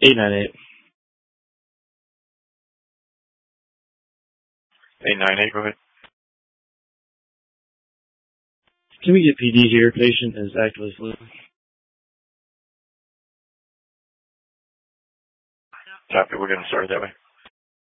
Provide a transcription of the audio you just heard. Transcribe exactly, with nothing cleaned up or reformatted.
eight nine eight. eight nine eight, go ahead. Can we get P D here? Patient is actively flu. Copy, we're going to start that way.